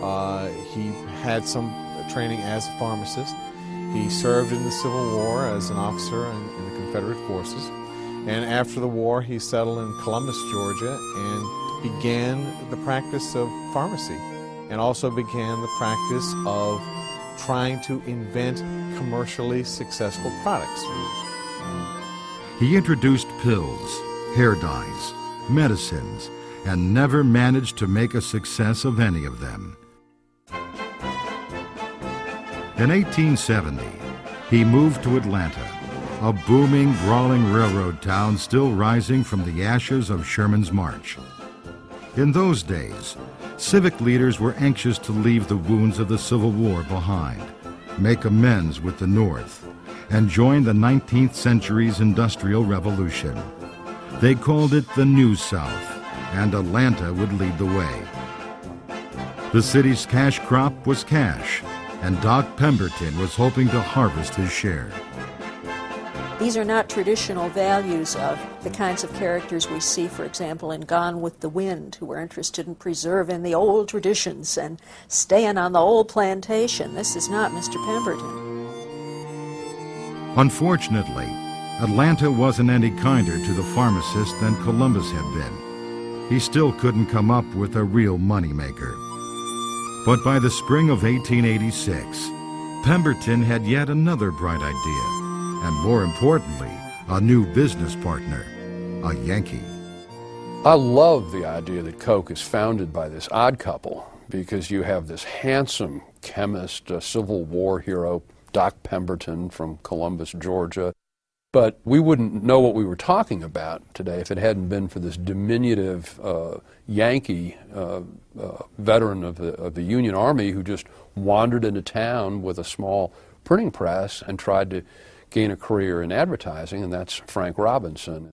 He had some training as a pharmacist. He served in the Civil War as an officer in the Confederate forces. And after the war, he settled in Columbus, Georgia, and began the practice of pharmacy, and also began the practice of trying to invent commercially successful products. He introduced pills, hair dyes, medicines, and never managed to make a success of any of them. In 1870, he moved to Atlanta, a booming, brawling railroad town still rising from the ashes of Sherman's March. In those days, civic leaders were anxious to leave the wounds of the Civil War behind, make amends with the North, and join the 19th century's Industrial Revolution. They called it the New South, and Atlanta would lead the way. The city's cash crop was cash, and Doc Pemberton was hoping to harvest his share. These are not traditional values of the kinds of characters we see, for example, in Gone with the Wind, who were interested in preserving the old traditions and staying on the old plantation. This is not Mr. Pemberton. Unfortunately, Atlanta wasn't any kinder to the pharmacist than Columbus had been. He still couldn't come up with a real moneymaker. But by the spring of 1886, Pemberton had yet another bright idea, and more importantly, a new business partner, a Yankee. I love the idea that Coke is founded by this odd couple, because you have this handsome chemist, a Civil War hero, Doc Pemberton from Columbus, Georgia. But we wouldn't know what we were talking about today if it hadn't been for this diminutive Yankee veteran of the Union Army who just wandered into town with a small printing press and tried to gain a career in advertising, and that's Frank Robinson.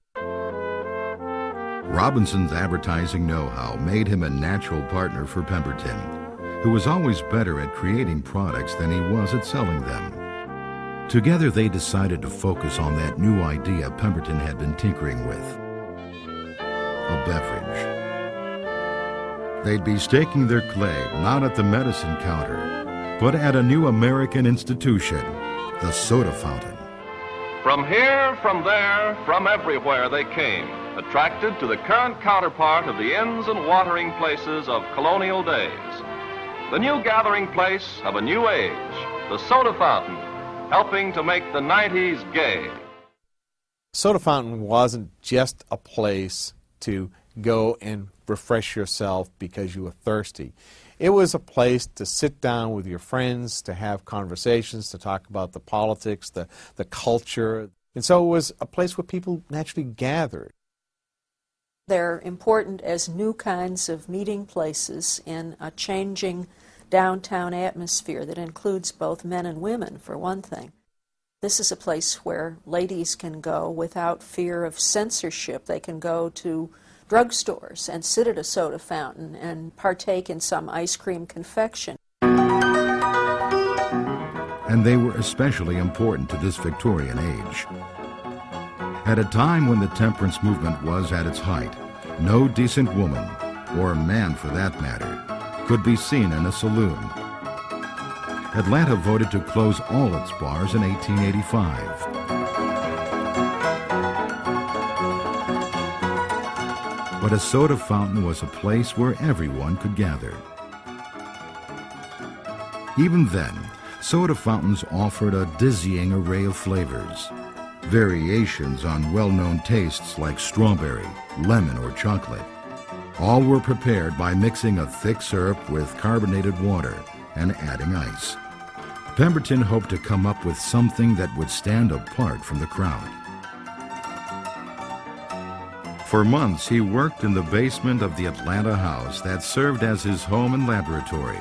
Robinson's advertising know-how made him a natural partner for Pemberton, who was always better at creating products than he was at selling them. Together they decided to focus on that new idea Pemberton had been tinkering with, a beverage. They'd be staking their claim not at the medicine counter, but at a new American institution, the soda fountain. From here, from there, from everywhere they came, attracted to the current counterpart of the inns and watering places of colonial days. The new gathering place of a new age, the soda fountain, helping to make the 90s gay. Soda fountain wasn't just a place to go and refresh yourself because you were thirsty. It was a place to sit down with your friends, to have conversations, to talk about the politics, the culture. And so it was a place where people naturally gathered. They're important as new kinds of meeting places in a changing downtown atmosphere that includes both men and women, for one thing. This is a place where ladies can go without fear of censorship. They can go to drugstores and sit at a soda fountain and partake in some ice cream confection. And they were especially important to this Victorian age. At a time when the temperance movement was at its height, no decent woman, or man for that matter, could be seen in a saloon. Atlanta voted to close all its bars in 1885. But a soda fountain was a place where everyone could gather. Even then, soda fountains offered a dizzying array of flavors, variations on well-known tastes like strawberry, lemon, or chocolate. All were prepared by mixing a thick syrup with carbonated water and adding ice. Pemberton hoped to come up with something that would stand apart from the crowd. For months, he worked in the basement of the Atlanta house that served as his home and laboratory.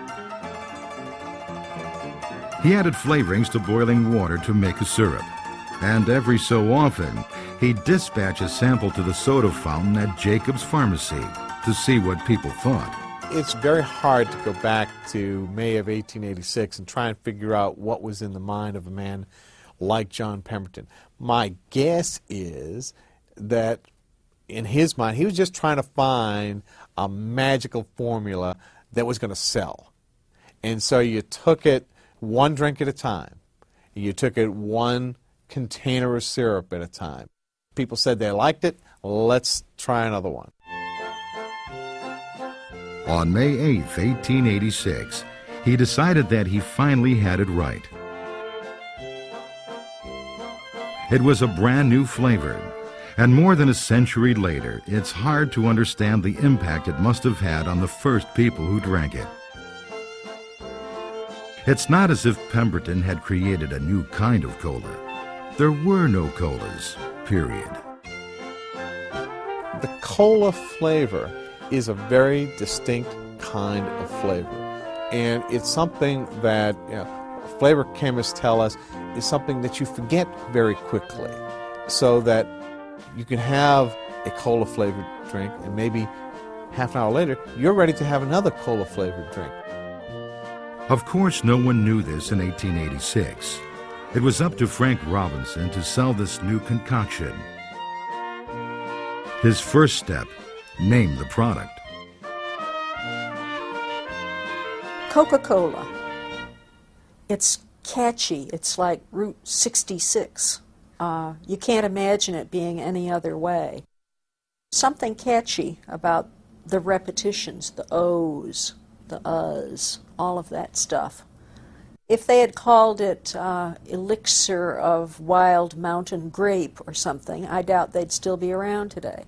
He added flavorings to boiling water to make a syrup, and every so often, he'd dispatch a sample to the soda fountain at Jacob's Pharmacy to see what people thought. It's very hard to go back to May of 1886 and try and figure out what was in the mind of a man like John Pemberton. My guess is that in his mind, he was just trying to find a magical formula that was going to sell. And so you took it one drink at a time. You took it one container of syrup at a time. People said they liked it. Let's try another one. On May 8, 1886, he decided that he finally had it right. It was a brand new flavor, and more than a century later, it's hard to understand the impact it must have had on the first people who drank it. It's not as if Pemberton had created a new kind of cola. There were no colas, period. The cola flavor is a very distinct kind of flavor. And it's something that flavor chemists tell us is something that you forget very quickly. So that you can have a cola flavored drink and maybe half an hour later, you're ready to have another cola flavored drink. Of course, no one knew this in 1886. It was up to Frank Robinson to sell this new concoction. His first step, name the product. Coca-Cola. It's catchy. It's like Route 66. You can't imagine it being any other way. Something catchy about the repetitions, the O's, the U's, all of that stuff. If they had called it Elixir of Wild Mountain Grape or something, I doubt they'd still be around today.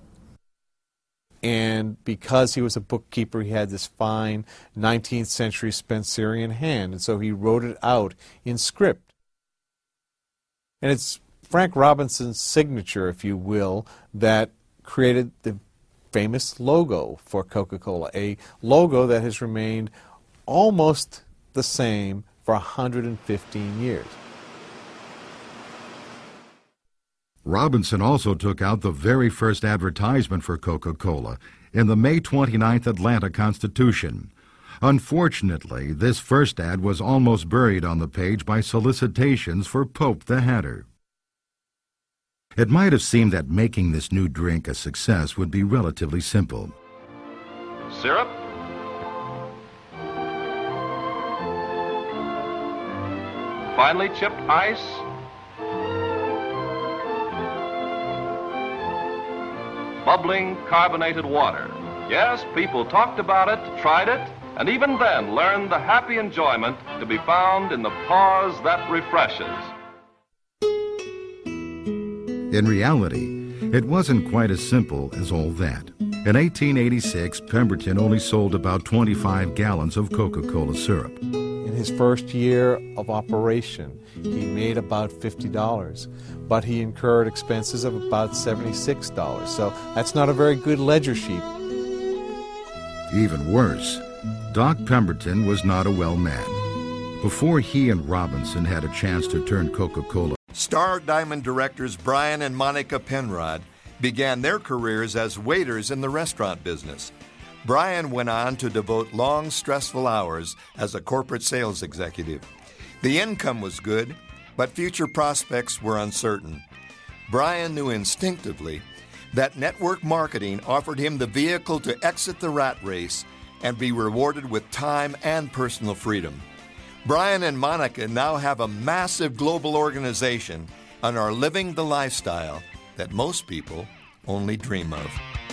And because he was a bookkeeper, he had this fine 19th century Spencerian hand, and so he wrote it out in script. And it's Frank Robinson's signature, if you will, that created the famous logo for Coca-Cola, a logo that has remained almost the same for 115 years. Robinson also took out the very first advertisement for Coca-Cola in the May 29th Atlanta Constitution. Unfortunately, this first ad was almost buried on the page by solicitations for Pope the Hatter. It might have seemed that making this new drink a success would be relatively simple. Syrup, finely chipped ice, bubbling carbonated water. Yes, people talked about it, tried it, and even then learned the happy enjoyment to be found in the pause that refreshes. In reality, it wasn't quite as simple as all that. In 1886, Pemberton only sold about 25 gallons of Coca-Cola syrup. In his first year of operation, he made about $50, but he incurred expenses of about $76. So that's not a very good ledger sheet. Even worse, Doc Pemberton was not a well man. Before he and Robinson had a chance to turn Coca-Cola, Star Diamond directors Brian and Monica Penrod began their careers as waiters in the restaurant business. Brian went on to devote long, stressful hours as a corporate sales executive. The income was good, but future prospects were uncertain. Brian knew instinctively that network marketing offered him the vehicle to exit the rat race and be rewarded with time and personal freedom. Brian and Monica now have a massive global organization and are living the lifestyle that most people only dream of.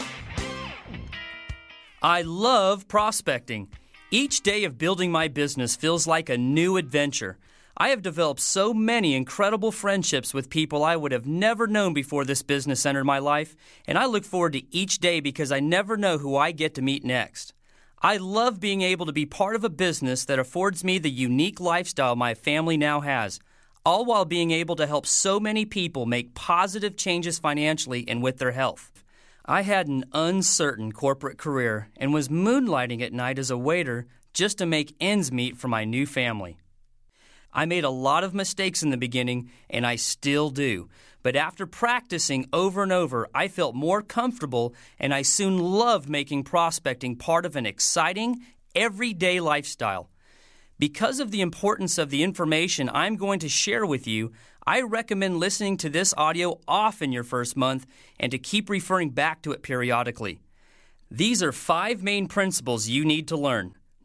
I love prospecting. Each day of building my business feels like a new adventure. I have developed so many incredible friendships with people I would have never known before this business entered my life, and I look forward to each day because I never know who I get to meet next. I love being able to be part of a business that affords me the unique lifestyle my family now has, all while being able to help so many people make positive changes financially and with their health. I had an uncertain corporate career and was moonlighting at night as a waiter just to make ends meet for my new family. I made a lot of mistakes in the beginning, and I still do. But after practicing over and over, I felt more comfortable, and I soon loved making prospecting part of an exciting, everyday lifestyle. Because of the importance of the information I'm going to share with you, I recommend listening to this audio often your first month and to keep referring back to it periodically. These are 5 main principles you need to learn.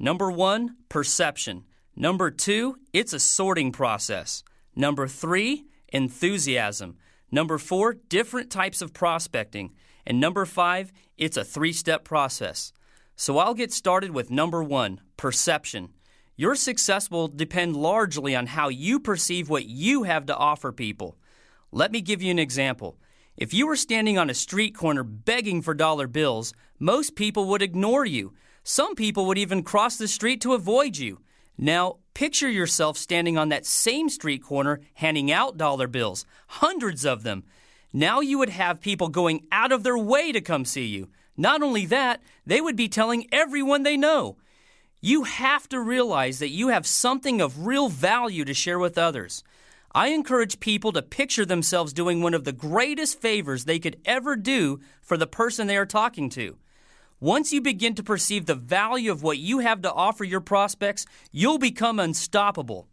Number 1, perception. Number 2, it's a sorting process. Number 3, enthusiasm. Number 4, different types of prospecting. And number 5, it's a 3-step process. So I'll get started with number 1, perception. Your success will depend largely on how you perceive what you have to offer people. Let me give you an example. If you were standing on a street corner begging for dollar bills, most people would ignore you. Some people would even cross the street to avoid you. Now, picture yourself standing on that same street corner handing out dollar bills, hundreds of them. Now you would have people going out of their way to come see you. Not only that, they would be telling everyone they know. You have to realize that you have something of real value to share with others. I encourage people to picture themselves doing one of the greatest favors they could ever do for the person they are talking to. Once you begin to perceive the value of what you have to offer your prospects, you'll become unstoppable.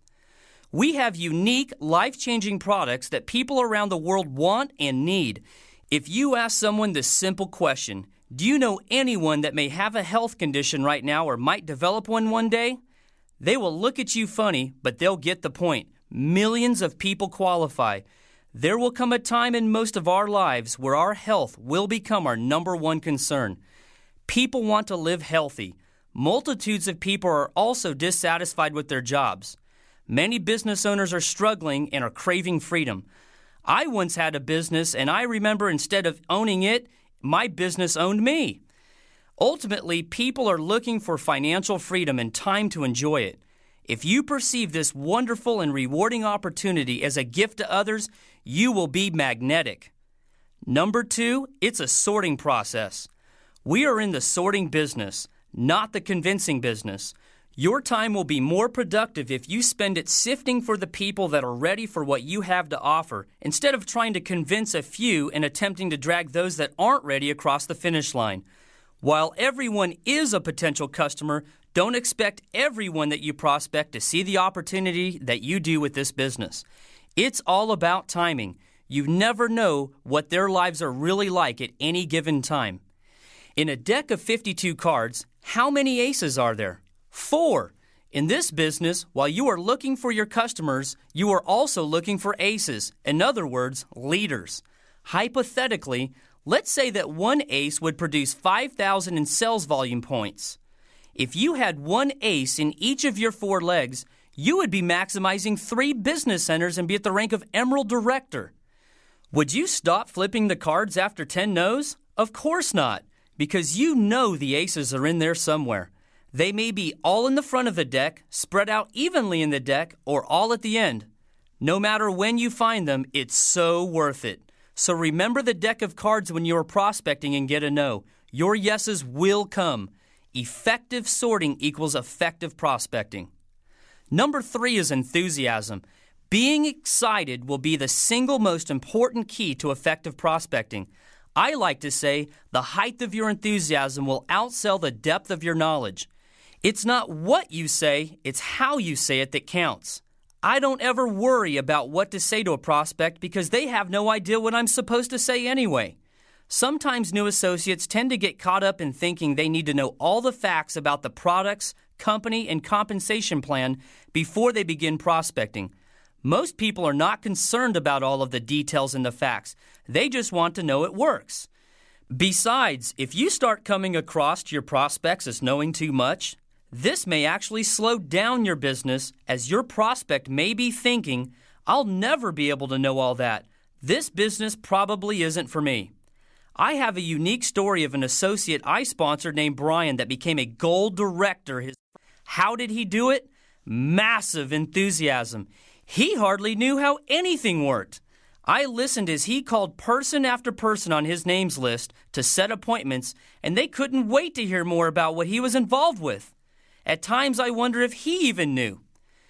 We have unique, life-changing products that people around the world want and need. If you ask someone this simple question, do you know anyone that may have a health condition right now or might develop one day? They will look at you funny, but they'll get the point. Millions of people qualify. There will come a time in most of our lives where our health will become our number one concern. People want to live healthy. Multitudes of people are also dissatisfied with their jobs. Many business owners are struggling and are craving freedom. I once had a business, and I remember instead of owning it, my business owned me. Ultimately, people are looking for financial freedom and time to enjoy it. If you perceive this wonderful and rewarding opportunity as a gift to others, you will be magnetic. Number 2, it's a sorting process. We are in the sorting business, not the convincing business. Your time will be more productive if you spend it sifting for the people that are ready for what you have to offer, instead of trying to convince a few and attempting to drag those that aren't ready across the finish line. While everyone is a potential customer, don't expect everyone that you prospect to see the opportunity that you do with this business. It's all about timing. You never know what their lives are really like at any given time. In a deck of 52 cards, how many aces are there? 4. In this business, while you are looking for your customers, you are also looking for aces. In other words, leaders. Hypothetically, let's say that one ace would produce 5,000 in sales volume points. If you had one ace in each of your 4 legs, you would be maximizing 3 business centers and be at the rank of Emerald Director. Would you stop flipping the cards after 10 no's? Of course not, because you know the aces are in there somewhere. They may be all in the front of the deck, spread out evenly in the deck, or all at the end. No matter when you find them, it's so worth it. So remember the deck of cards when you are prospecting and get a no. Your yeses will come. Effective sorting equals effective prospecting. Number 3 is enthusiasm. Being excited will be the single most important key to effective prospecting. I like to say the height of your enthusiasm will outsell the depth of your knowledge. It's not what you say, it's how you say it that counts. I don't ever worry about what to say to a prospect because they have no idea what I'm supposed to say anyway. Sometimes new associates tend to get caught up in thinking they need to know all the facts about the products, company, and compensation plan before they begin prospecting. Most people are not concerned about all of the details and the facts. They just want to know it works. Besides, if you start coming across to your prospects as knowing too much, this may actually slow down your business, as your prospect may be thinking, I'll never be able to know all that. This business probably isn't for me. I have a unique story of an associate I sponsored named Brian that became a gold director. How did he do it? Massive enthusiasm. He hardly knew how anything worked. I listened as he called person after person on his names list to set appointments, and they couldn't wait to hear more about what he was involved with. At times, I wonder if he even knew.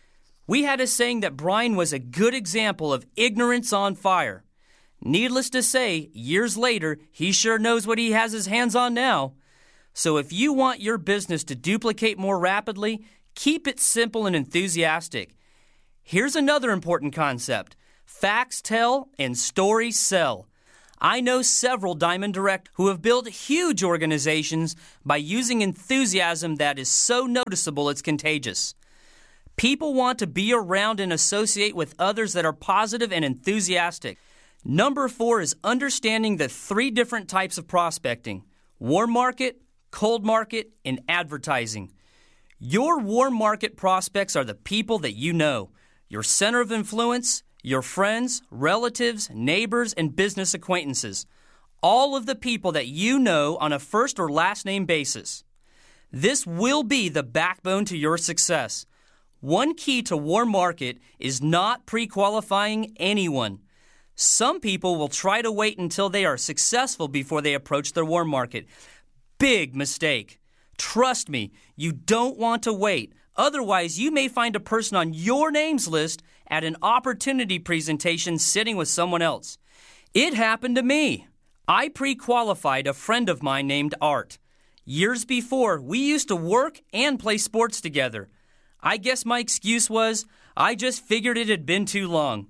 We had a saying that Brian was a good example of ignorance on fire. Needless to say, years later, he sure knows what he has his hands on now. So if you want your business to duplicate more rapidly, keep it simple and enthusiastic. Here's another important concept. Facts tell and stories sell. I know several Diamond Direct who have built huge organizations by using enthusiasm that is so noticeable it's contagious. People want to be around and associate with others that are positive and enthusiastic. Number 4 is understanding the 3 different types of prospecting: warm market, cold market, and advertising. Your warm market prospects are the people that you know, your center of influence, your friends, relatives, neighbors, and business acquaintances. All of the people that you know on a first or last name basis. This will be the backbone to your success. One key to warm market is not pre-qualifying anyone. Some people will try to wait until they are successful before they approach their warm market. Big mistake. Trust me, you don't want to wait. Otherwise, you may find a person on your names list at an opportunity presentation sitting with someone else. It happened to me. I pre-qualified a friend of mine named Art. Years before, we used to work and play sports together. I guess my excuse was, I just figured it had been too long.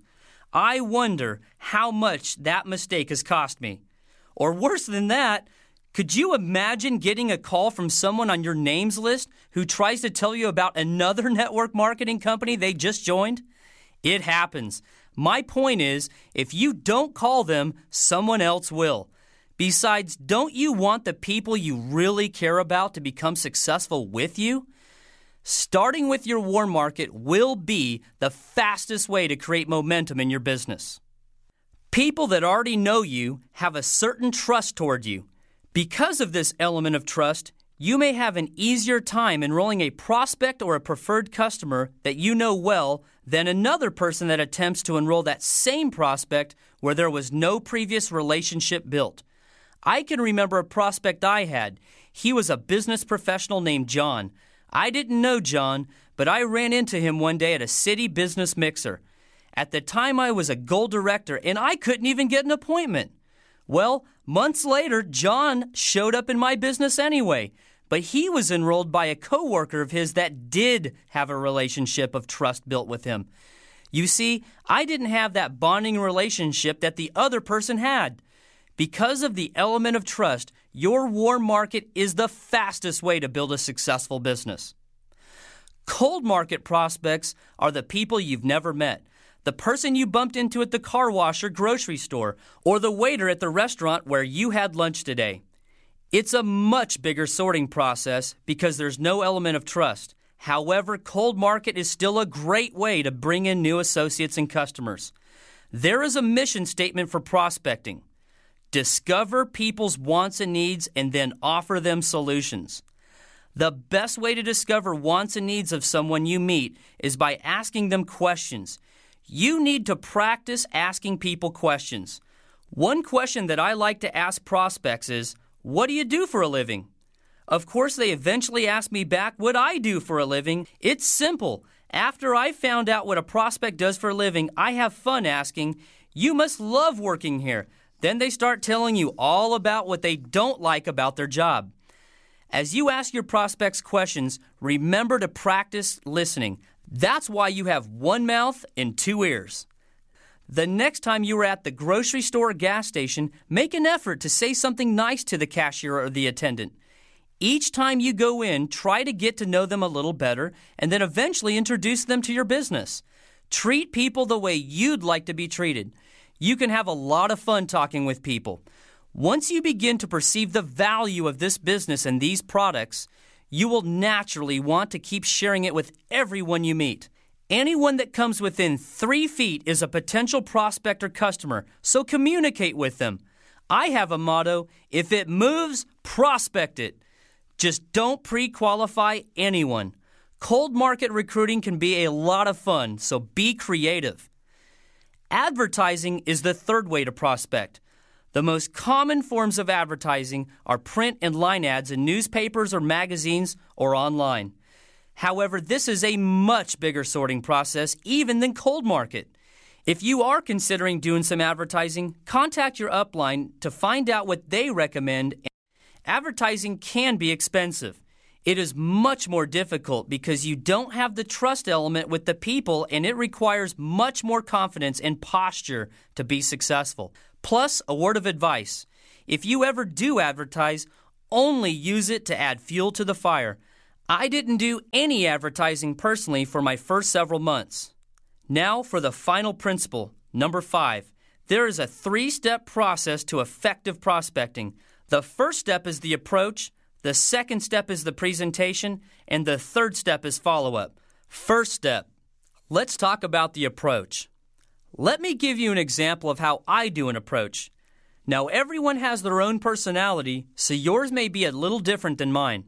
I wonder how much that mistake has cost me. Or worse than that, could you imagine getting a call from someone on your names list who tries to tell you about another network marketing company they just joined? It happens. My point is, if you don't call them, someone else will. Besides, don't you want the people you really care about to become successful with you? Starting with your warm market will be the fastest way to create momentum in your business. People that already know you have a certain trust toward you. Because of this element of trust, you may have an easier time enrolling a prospect or a preferred customer that you know well than another person that attempts to enroll that same prospect where there was no previous relationship built. I can remember a prospect I had. He was a business professional named John. I didn't know John, but I ran into him one day at a city business mixer. At the time, I was a gold director, and I couldn't even get an appointment. Well, months later, John showed up in my business anyway, but he was enrolled by a coworker of his that did have a relationship of trust built with him. You see, I didn't have that bonding relationship that the other person had. Because of the element of trust, your warm market is the fastest way to build a successful business. Cold market prospects are the people you've never met. The person you bumped into at the car wash or grocery store, or the waiter at the restaurant where you had lunch today. It's a much bigger sorting process because there's no element of trust. However, cold market is still a great way to bring in new associates and customers. There is a mission statement for prospecting. Discover people's wants and needs and then offer them solutions. The best way to discover wants and needs of someone you meet is by asking them questions. You need to practice asking people questions. One question that I like to ask prospects is, what do you do for a living? Of course, they eventually ask me back what I do for a living. It's simple. After I found out what a prospect does for a living, I have fun asking, you must love working here. Then they start telling you all about what they don't like about their job. As you ask your prospects questions, remember to practice listening. That's why you have one mouth and two ears. The next time you are at the grocery store or gas station, make an effort to say something nice to the cashier or the attendant. Each time you go in, try to get to know them a little better and then eventually introduce them to your business. Treat people the way you'd like to be treated. You can have a lot of fun talking with people. Once you begin to perceive the value of this business and these products, you will naturally want to keep sharing it with everyone you meet. Anyone that comes within 3 feet is a potential prospect or customer, so communicate with them. I have a motto, if it moves, prospect it. Just don't pre-qualify anyone. Cold market recruiting can be a lot of fun, so be creative. Advertising is the third way to prospect. The most common forms of advertising are print and line ads in newspapers or magazines or online. However, this is a much bigger sorting process even than cold market. If you are considering doing some advertising, contact your upline to find out what they recommend. Advertising can be expensive. It is much more difficult because you don't have the trust element with the people, and it requires much more confidence and posture to be successful. Plus, a word of advice. If you ever do advertise, only use it to add fuel to the fire. I didn't do any advertising personally for my first several months. Now for the final principle, number 5. There is a 3-step process to effective prospecting. The first step is the approach, the second step is the presentation, and the third step is follow-up. First step, let's talk about the approach. Let me give you an example of how I do an approach. Now, everyone has their own personality, so yours may be a little different than mine.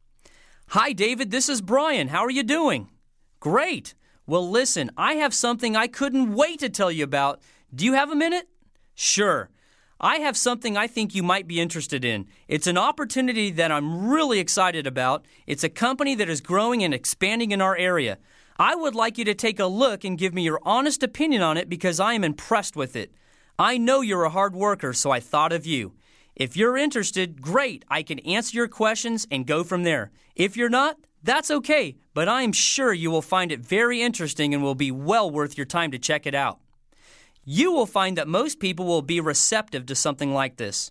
Hi, David, this is Brian. How are you doing? Great. Well, listen, I have something I couldn't wait to tell you about. Do you have a minute? Sure. I have something I think you might be interested in. It's an opportunity that I'm really excited about. It's a company that is growing and expanding in our area. I would like you to take a look and give me your honest opinion on it because I am impressed with it. I know you're a hard worker, so I thought of you. If you're interested, great. I can answer your questions and go from there. If you're not, that's okay, but I'm sure you will find it very interesting and will be well worth your time to check it out. You will find that most people will be receptive to something like this.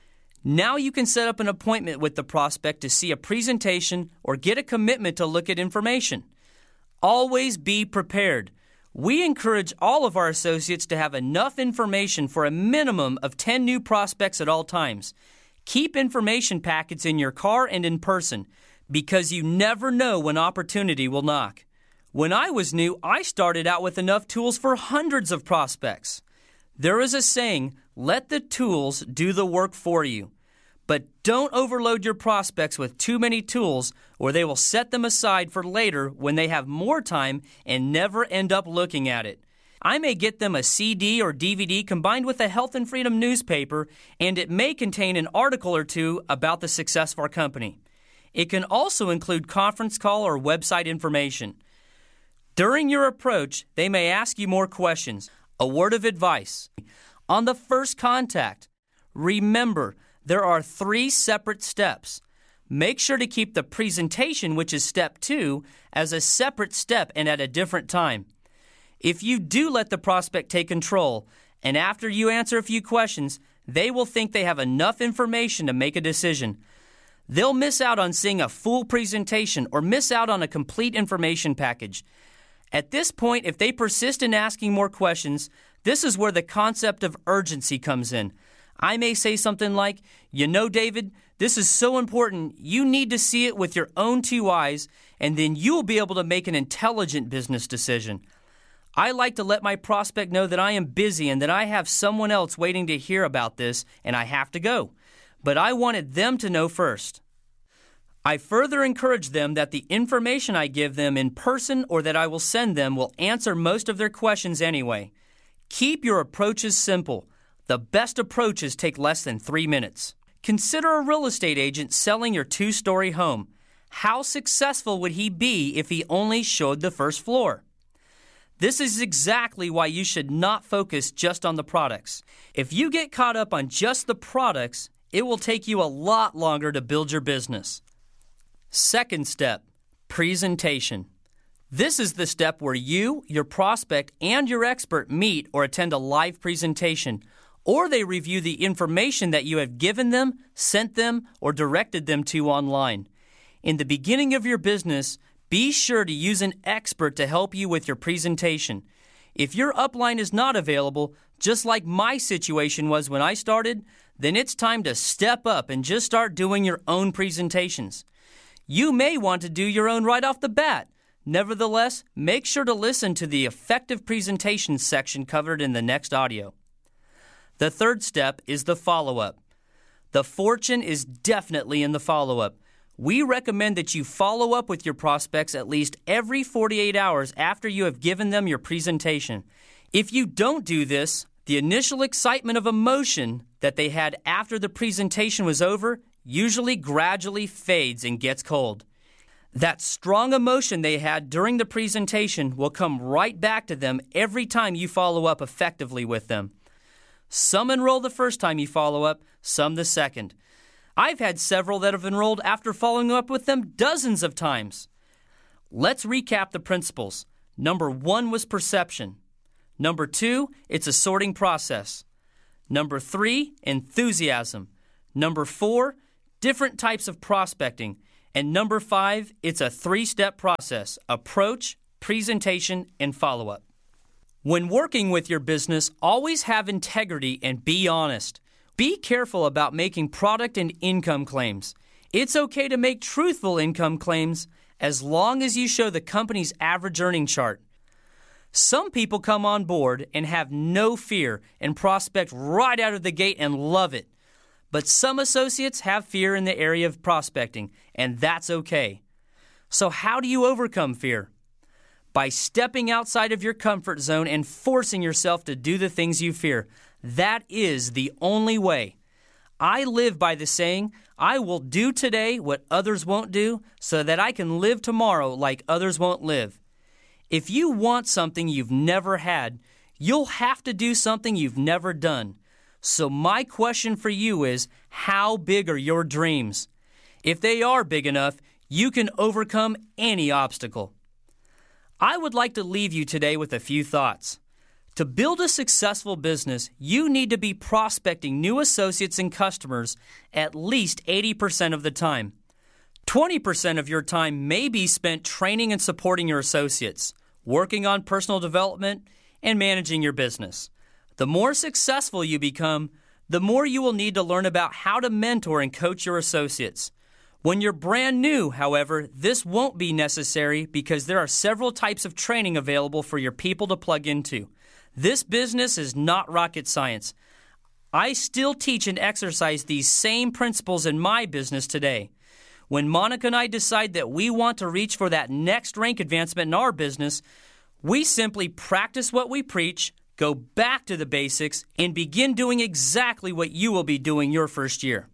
Now you can set up an appointment with the prospect to see a presentation or get a commitment to look at information. Always be prepared. We encourage all of our associates to have enough information for a minimum of 10 new prospects at all times. Keep information packets in your car and in person because you never know when opportunity will knock. When I was new, I started out with enough tools for hundreds of prospects. There is a saying, let the tools do the work for you. But don't overload your prospects with too many tools or they will set them aside for later when they have more time and never end up looking at it. I may get them a CD or DVD combined with a Health and Freedom newspaper, and it may contain an article or two about the success of our company. It can also include conference call or website information. During your approach, they may ask you more questions. A word of advice. On the first contact, remember, there are 3 separate steps. Make sure to keep the presentation, which is step 2, as a separate step and at a different time. If you do let the prospect take control, and after you answer a few questions, they will think they have enough information to make a decision. They'll miss out on seeing a full presentation or miss out on a complete information package. At this point, if they persist in asking more questions, this is where the concept of urgency comes in. I may say something like, you know, David, this is so important, you need to see it with your own 2 eyes, and then you'll be able to make an intelligent business decision. I like to let my prospect know that I am busy and that I have someone else waiting to hear about this, and I have to go. But I wanted them to know first. I further encourage them that the information I give them in person or that I will send them will answer most of their questions anyway. Keep your approaches simple. The best approaches take less than 3 minutes. Consider a real estate agent selling your 2-story home. How successful would he be if he only showed the first floor? This is exactly why you should not focus just on the products. If you get caught up on just the products, it will take you a lot longer to build your business. Second step, presentation. This is the step where you, your prospect, and your expert meet or attend a live presentation, or they review the information that you have given them, sent them, or directed them to online. In the beginning of your business, be sure to use an expert to help you with your presentation. If your upline is not available, just like my situation was when I started, then it's time to step up and just start doing your own presentations. You may want to do your own right off the bat. Nevertheless, make sure to listen to the effective presentation section covered in the next audio. The third step is the follow-up. The fortune is definitely in the follow-up. We recommend that you follow up with your prospects at least every 48 hours after you have given them your presentation. If you don't do this, the initial excitement of emotion that they had after the presentation was over usually gradually fades and gets cold. That strong emotion they had during the presentation will come right back to them every time you follow up effectively with them. Some enroll the first time you follow up, some the second. I've had several that have enrolled after following up with them dozens of times. Let's recap the principles. Number 1 was perception. Number 2, it's a sorting process. Number 3, enthusiasm. Number 4, different types of prospecting. And number 5, it's a 3-step process: approach, presentation, and follow-up. When working with your business, always have integrity and be honest. Be careful about making product and income claims. It's okay to make truthful income claims as long as you show the company's average earning chart. Some people come on board and have no fear and prospect right out of the gate and love it. But some associates have fear in the area of prospecting, and that's okay. So how do you overcome fear? By stepping outside of your comfort zone and forcing yourself to do the things you fear. That is the only way. I live by the saying, I will do today what others won't do so that I can live tomorrow like others won't live. If you want something you've never had, you'll have to do something you've never done. So my question for you is, how big are your dreams? If they are big enough, you can overcome any obstacle. I would like to leave you today with a few thoughts. To build a successful business, you need to be prospecting new associates and customers at least 80% of the time. 20% of your time may be spent training and supporting your associates, working on personal development, and managing your business. The more successful you become, the more you will need to learn about how to mentor and coach your associates. When you're brand new, however, this won't be necessary because there are several types of training available for your people to plug into. This business is not rocket science. I still teach and exercise these same principles in my business today. When Monica and I decide that we want to reach for that next rank advancement in our business, we simply practice what we preach, go back to the basics, and begin doing exactly what you will be doing your first year.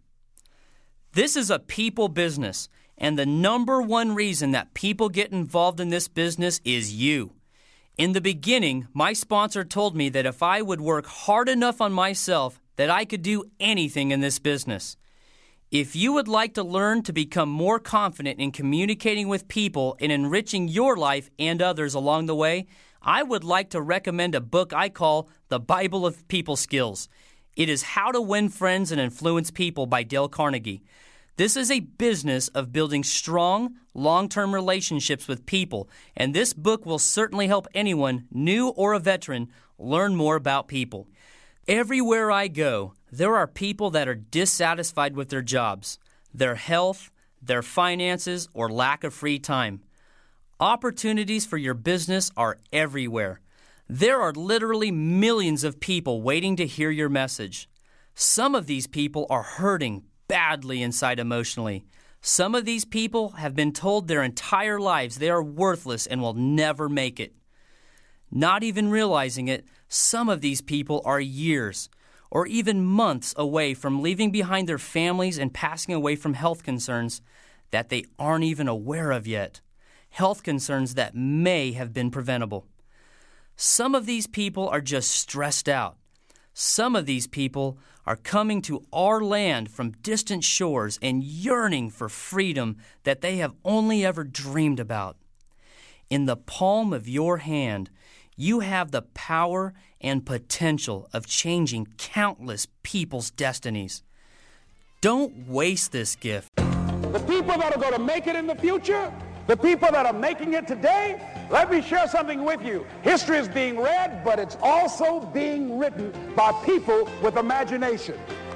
This is a people business, and the number one reason that people get involved in this business is you. In the beginning, my sponsor told me that if I would work hard enough on myself, that I could do anything in this business. If you would like to learn to become more confident in communicating with people and enriching your life and others along the way, I would like to recommend a book I call The Bible of People Skills. It is How to Win Friends and Influence People by Dale Carnegie. This is a business of building strong, long-term relationships with people, and this book will certainly help anyone, new or a veteran, learn more about people. Everywhere I go, there are people that are dissatisfied with their jobs, their health, their finances, or lack of free time. Opportunities for your business are everywhere. There are literally millions of people waiting to hear your message. Some of these people are hurting badly inside emotionally. Some of these people have been told their entire lives they are worthless and will never make it. Not even realizing it, some of these people are years or even months away from leaving behind their families and passing away from health concerns that they aren't even aware of yet. Health concerns that may have been preventable. Some of these people are just stressed out. Some of these people are coming to our land from distant shores and yearning for freedom that they have only ever dreamed about. In the palm of your hand, you have the power and potential of changing countless people's destinies. Don't waste this gift. The people that are going to make it in the future, the people that are making it today, let me share something with you. History is being read, but it's also being written by people with imagination.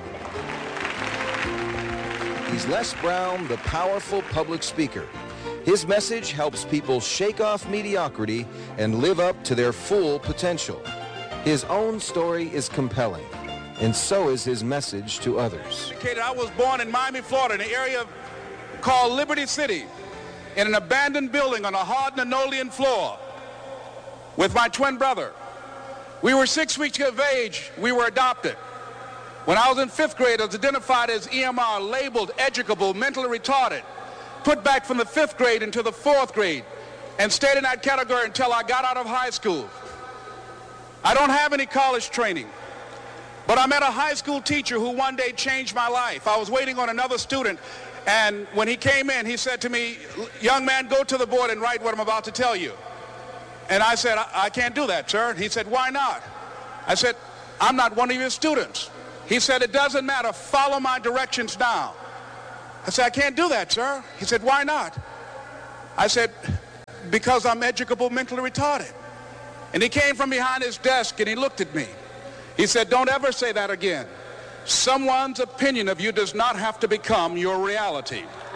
He's Les Brown, the powerful public speaker. His message helps people shake off mediocrity and live up to their full potential. His own story is compelling, and so is his message to others. I was born in Miami, Florida, in an area called Liberty City, in an abandoned building on a hard linoleum floor with my twin brother. We were 6 weeks of age. We were adopted. When I was in 5th grade, I was identified as EMR, labeled educable, mentally retarded, put back from the 5th grade into the 4th grade, and stayed in that category until I got out of high school. I don't have any college training, but But I met a high school teacher who one day changed my life. I was waiting on another student, and when he came in, he said to me, "Young man, go to the board and write what I'm about to tell you." And I said, I can't do that, sir. He said, "Why not?" I said, "I'm not one of your students." He said, "It doesn't matter. Follow my directions now." I said, "I can't do that, sir." He said, "Why not?" I said, "Because I'm educable mentally retarded." And he came from behind his desk and he looked at me. He said, "Don't ever say that again. Someone's opinion of you does not have to become your reality."